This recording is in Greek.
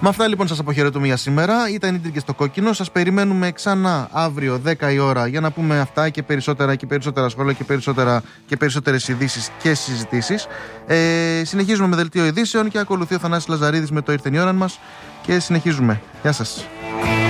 Με αυτά λοιπόν σας αποχαιρετούμε για σήμερα. Ήταν η Τρίκες στο Κόκκινο. Σας περιμένουμε ξανά αύριο 10 η ώρα για να πούμε αυτά και περισσότερα σχόλια και περισσότερες ειδήσεις και συζητήσεις. Συνεχίζουμε με δελτίο ειδήσεων και ακολουθεί ο Θανάσης Λαζαρίδης με το Ήρθε η ώρα μας και συνεχίζουμε. Γεια σας.